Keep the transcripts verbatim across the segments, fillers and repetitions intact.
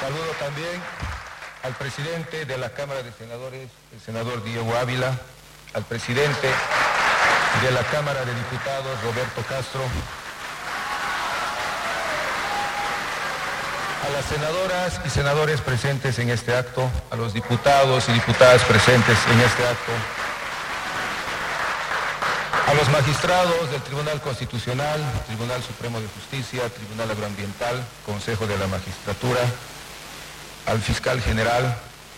Saludo también al presidente de la Cámara de Senadores, el senador Diego Ávila, al presidente de la Cámara de Diputados, Roberto Castro, a las senadoras y senadores presentes en este acto, a los diputados y diputadas presentes en este acto, a los magistrados del Tribunal Constitucional, Tribunal Supremo de Justicia, Tribunal Agroambiental, Consejo de la Magistratura, al fiscal general,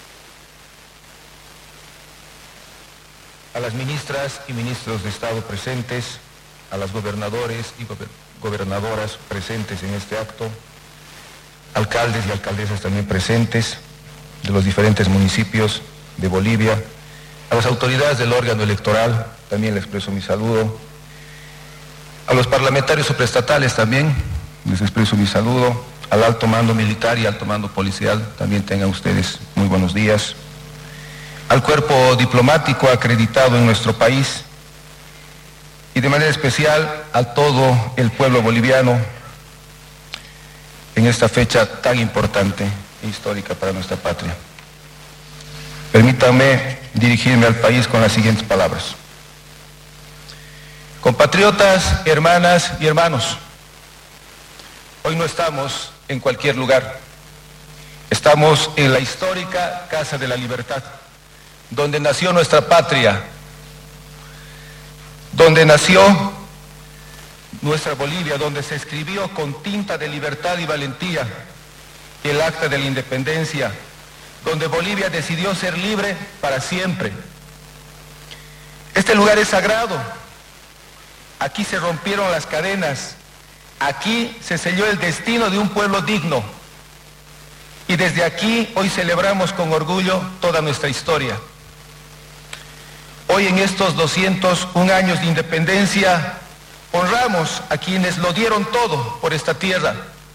a las ministras y ministros de Estado presentes, a las gobernadores y gobernadoras presentes en este acto, alcaldes y alcaldesas también presentes de los diferentes municipios de Bolivia, a las autoridades del órgano electoral, también les expreso mi saludo, a los parlamentarios supraestatales también les expreso mi saludo, al alto mando militar y alto mando policial, también tengan ustedes muy buenos días, al cuerpo diplomático acreditado en nuestro país y de manera especial a todo el pueblo boliviano en esta fecha tan importante e histórica para nuestra patria. Permítanme dirigirme al país con las siguientes palabras. Compatriotas, hermanas y hermanos, hoy no estamos en cualquier lugar. Estamos en la histórica Casa de la Libertad, donde nació nuestra patria, donde nació nuestra Bolivia, donde se escribió con tinta de libertad y valentía el Acta de la Independencia, donde Bolivia decidió ser libre para siempre. Este lugar es sagrado. Aquí se rompieron las cadenas. Aquí se selló el destino de un pueblo digno. Y desde aquí hoy celebramos con orgullo toda nuestra historia. Hoy en estos doscientos un años de independencia honramos a quienes lo dieron todo por esta tierra.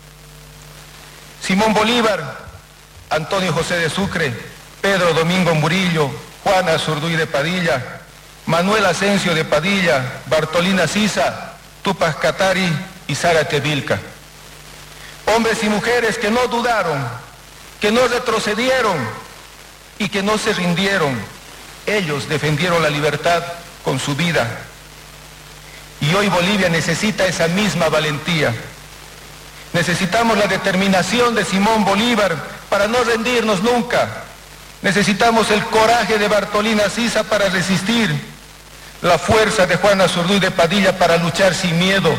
Simón Bolívar, Antonio José de Sucre, Pedro Domingo Murillo, Juana Zurduy de Padilla, Manuel Asensio de Padilla, Bartolina Sisa, Tupac Katari y Zárate Vilca. Hombres y mujeres que no dudaron, que no retrocedieron y que no se rindieron. Ellos defendieron la libertad con su vida. Y hoy Bolivia necesita esa misma valentía. Necesitamos la determinación de Simón Bolívar para no rendirnos nunca. Necesitamos el coraje de Bartolina Sisa para resistir, la fuerza de Juana Zurduy de Padilla para luchar sin miedo,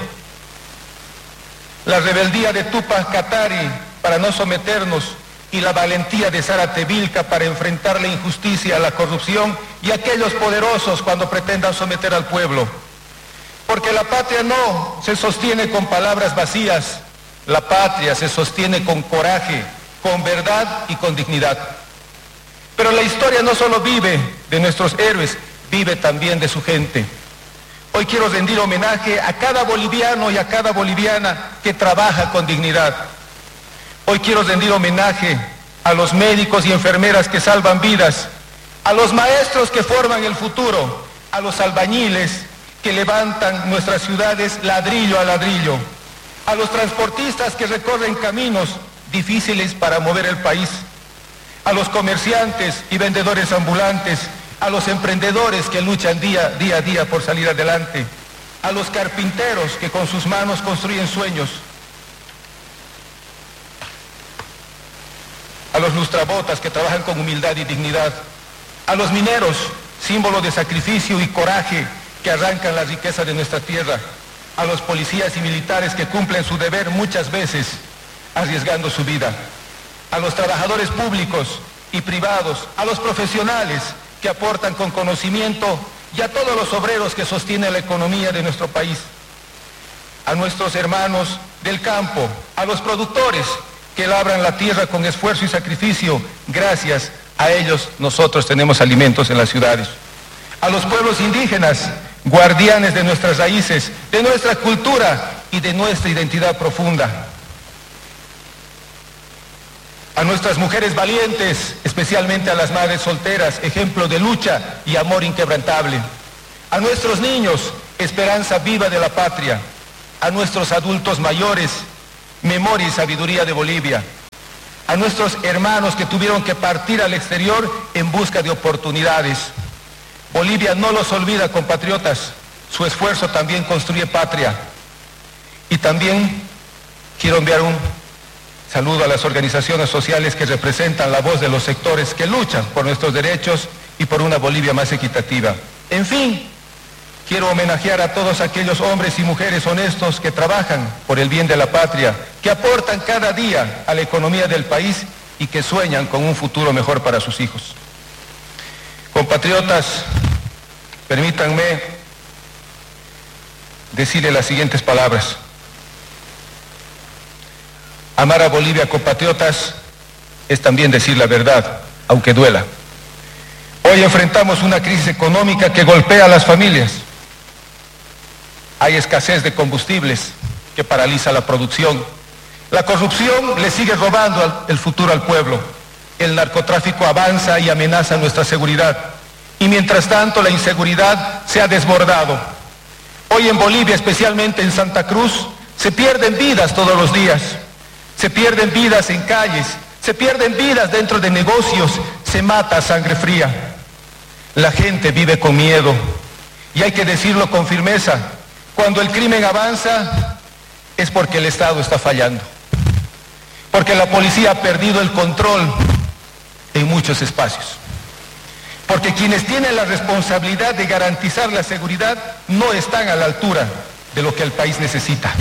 la rebeldía de Tupac Katari para no someternos y la valentía de Zárate Vilca para enfrentar la injusticia, la corrupción y aquellos poderosos cuando pretendan someter al pueblo. Porque la patria no se sostiene con palabras vacías, la patria se sostiene con coraje, con verdad y con dignidad. Pero la historia no solo vive de nuestros héroes, vive también de su gente. Hoy quiero rendir homenaje a cada boliviano y a cada boliviana que trabaja con dignidad. Hoy quiero rendir homenaje a los médicos y enfermeras que salvan vidas, a los maestros que forman el futuro, a los albañiles que levantan nuestras ciudades ladrillo a ladrillo, a los transportistas que recorren caminos difíciles para mover el país, a los comerciantes y vendedores ambulantes, a los emprendedores que luchan día, día a día por salir adelante, a los carpinteros que con sus manos construyen sueños, a los lustrabotas que trabajan con humildad y dignidad, a los mineros, símbolo de sacrificio y coraje que arrancan la riqueza de nuestra tierra, a los policías y militares que cumplen su deber muchas veces arriesgando su vida, a los trabajadores públicos y privados, a los profesionales que aportan con conocimiento y a todos los obreros que sostienen la economía de nuestro país, a nuestros hermanos del campo, a los productores que labran la tierra con esfuerzo y sacrificio. Gracias a ellos nosotros tenemos alimentos en las ciudades. A los pueblos indígenas, guardianes de nuestras raíces, de nuestra cultura y de nuestra identidad profunda. A nuestras mujeres valientes, especialmente a las madres solteras, ejemplo de lucha y amor inquebrantable. A nuestros niños, esperanza viva de la patria. A nuestros adultos mayores, memoria y sabiduría de Bolivia. a nuestros hermanos que tuvieron que partir al exterior en busca de oportunidades. Bolivia no los olvida, compatriotas, su esfuerzo también construye patria. Y también quiero enviar un saludo a las organizaciones sociales que representan la voz de los sectores que luchan por nuestros derechos y por una Bolivia más equitativa. En fin, quiero homenajear a todos aquellos hombres y mujeres honestos que trabajan por el bien de la patria, que aportan cada día a la economía del país y que sueñan con un futuro mejor para sus hijos. Compatriotas, permítanme decirle las siguientes palabras. Amar a Bolivia, compatriotas, es también decir la verdad, aunque duela. Hoy enfrentamos una crisis económica que golpea a las familias. Hay escasez de combustibles que paraliza la producción. La corrupción le sigue robando el futuro al pueblo. El narcotráfico avanza y amenaza nuestra seguridad. Y mientras tanto la inseguridad se ha desbordado. Hoy en Bolivia, especialmente en Santa Cruz, se pierden vidas todos los días. Se pierden vidas en calles, se pierden vidas dentro de negocios, se mata a sangre fría. La gente vive con miedo y hay que decirlo con firmeza. Cuando el crimen avanza es porque el Estado está fallando, porque la policía ha perdido el control en muchos espacios, porque quienes tienen la responsabilidad de garantizar la seguridad no están a la altura de lo que el país necesita.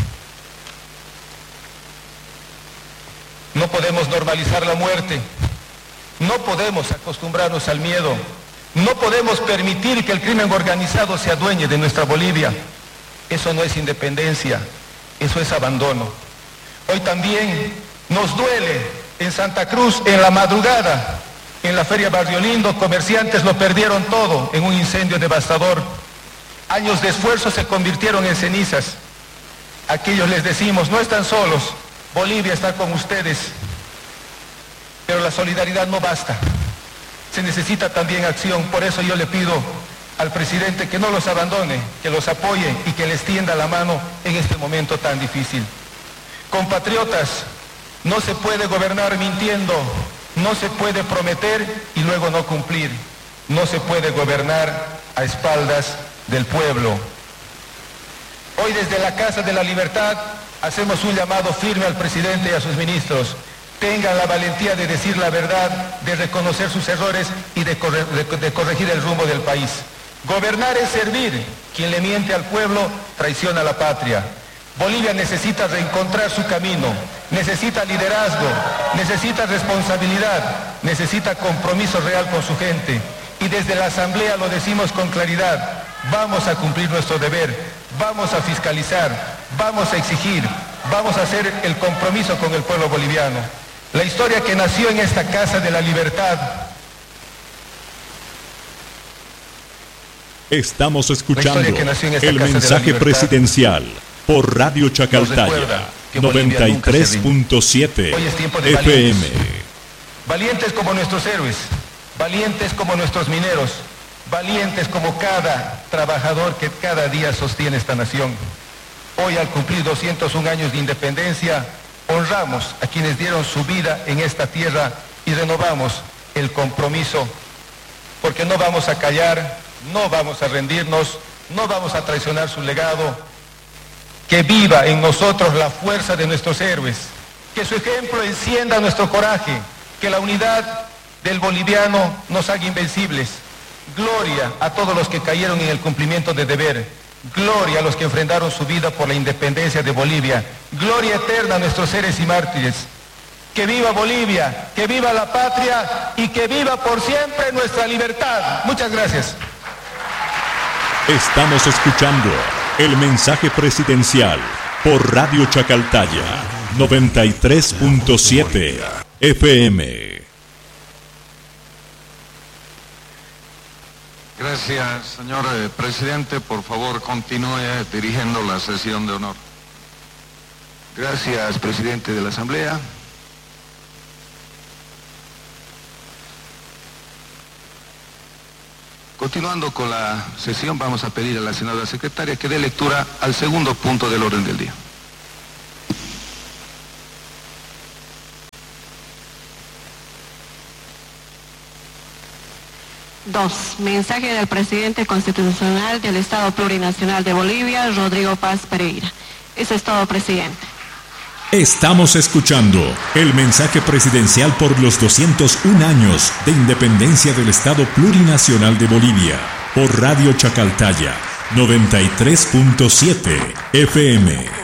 No podemos normalizar la muerte, no podemos acostumbrarnos al miedo, no podemos permitir que el crimen organizado se adueñe de nuestra Bolivia. Eso no es independencia, eso es abandono. Hoy también nos duele en Santa Cruz, en la madrugada, en la Feria Barrio Lindo, comerciantes lo perdieron todo en un incendio devastador. Años de esfuerzo se convirtieron en cenizas. A aquellos les decimos, no están solos, Bolivia está con ustedes, pero la solidaridad no basta, se necesita también acción. Por eso yo le pido al presidente que no los abandone, que los apoye y que les tienda la mano en este momento tan difícil. Compatriotas, no se puede gobernar mintiendo, no se puede prometer y luego no cumplir, no se puede gobernar a espaldas del pueblo. Hoy desde la Casa de la Libertad hacemos un llamado firme al presidente y a sus ministros. Tengan la valentía de decir la verdad, de reconocer sus errores y de, corre de, de corregir el rumbo del país. Gobernar es servir. Quien le miente al pueblo traiciona a la patria. Bolivia necesita reencontrar su camino, necesita liderazgo, necesita responsabilidad, necesita compromiso real con su gente. Y desde la Asamblea lo decimos con claridad, vamos a cumplir nuestro deber, vamos a fiscalizar, vamos a exigir, vamos a hacer el compromiso con el pueblo boliviano. La historia que nació en esta Casa de la Libertad. Estamos escuchando el mensaje presidencial por Radio Chacaltaya, noventa y tres punto siete F M. Valientes como nuestros héroes, valientes como nuestros mineros, valientes como cada trabajador que cada día sostiene esta nación. Hoy, al cumplir doscientos un años de independencia, honramos a quienes dieron su vida en esta tierra y renovamos el compromiso, porque no vamos a callar, no vamos a rendirnos, no vamos a traicionar su legado. Que viva en nosotros la fuerza de nuestros héroes, que su ejemplo encienda nuestro coraje, que la unidad del boliviano nos haga invencibles. Gloria a todos los que cayeron en el cumplimiento de deber. Gloria a los que enfrentaron su vida por la independencia de Bolivia. Gloria eterna a nuestros seres y mártires. Que viva Bolivia, que viva la patria y que viva por siempre nuestra libertad. Muchas gracias. Estamos escuchando el mensaje presidencial por Radio Chacaltaya, noventa y tres punto siete F M. Gracias, señor eh, presidente. Por favor, continúe dirigiendo la sesión de honor. Gracias, presidente de la Asamblea. Continuando con la sesión, vamos a pedir a la senadora secretaria que dé lectura al segundo punto del orden del día. Dos, mensaje del presidente constitucional del Estado Plurinacional de Bolivia, Rodrigo Paz Pereira. Eso es todo, presidente. Estamos escuchando el mensaje presidencial por los doscientos un años de independencia del Estado Plurinacional de Bolivia, por Radio Chacaltaya, noventa y tres punto siete F M.